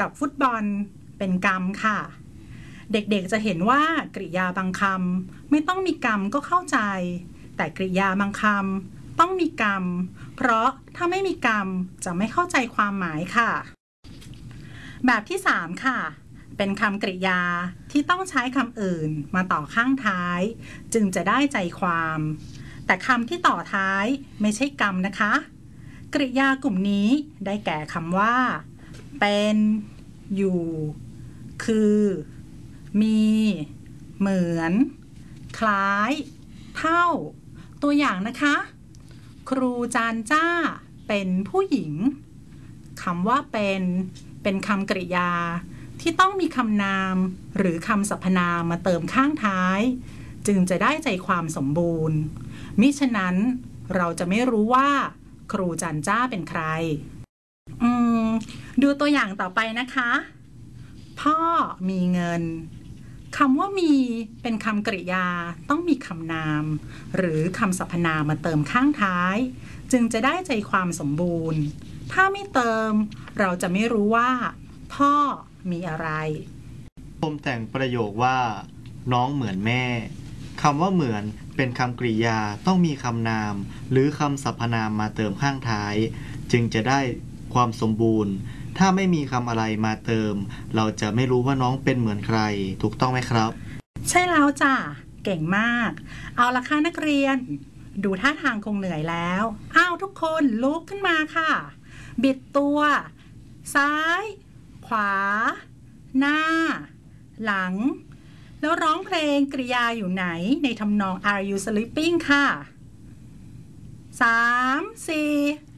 กับฟุตบอลเป็นกรรมค่ะเด็กๆจะเห็นว่ากริยาบางคำไม่ต้องมีกรรมก็เข้าใจแต่กริยาบางคำต้องมีกรรมเพราะถ้าไม่มีกรรมจะไม่เข้าใจความหมายค่ะแบบที่3ค่ะเป็นคำกริยาที่ต้องใช้คำอื่นมาต่อข้างท้ายจึงจะได้ใจความแต่คำที่ต่อท้ายไม่ใช่กรรมนะคะกริยากลุ่มนี้ได้แก่คำว่าเป็นอยู่คือมีเหมือนคล้ายเท่าตัวอย่างนะคะครูจานจ้าเป็นผู้หญิงคำว่าเป็นคำกริยาที่ต้องมีคำนามหรือคำสรรพนามมาเติมข้างท้ายจึงจะได้ใจความสมบูรณ์มิฉะนั้นเราจะไม่รู้ว่าครูจันจ้าเป็นใครดูตัวอย่างต่อไปนะคะพ่อมีเงินคำว่ามีเป็นคำกริยาต้องมีคำนามหรือคำสรรพนามมาเติมข้างท้ายจึงจะได้ใจความสมบูรณ์ถ้าไม่เติมเราจะไม่รู้ว่าพ่อมีอะไรผมแต่งประโยคว่าน้องเหมือนแม่คำว่าเหมือนเป็นคำกริยาต้องมีคำนามหรือคำสรรพนามมาเติมข้างท้ายจึงจะได้ความสมบูรณ์ถ้าไม่มีคำอะไรมาเติมเราจะไม่รู้ว่าน้องเป็นเหมือนใครถูกต้องไหมครับใช่แล้วจ้ะเก่งมากเอาละค่ะนักเรียนดูท่าทางคงเหนื่อยแล้วทุกคนลุกขึ้นมาค่ะบิดตัวซ้ายขวาหน้าหลังแล้วร้องเพลงกริยาอยู่ไหนในทำนอง Are you sleeping ค่ะ3 4